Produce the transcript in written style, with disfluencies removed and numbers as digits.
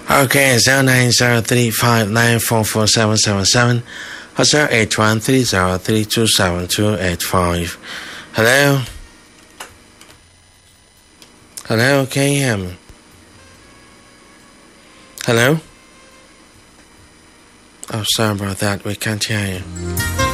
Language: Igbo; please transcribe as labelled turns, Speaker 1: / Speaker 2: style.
Speaker 1: Okay, 090359447777 or 0813032728 Hello? Hello, can you hear me? Hello? Oh, sorry about that. We can't hear you.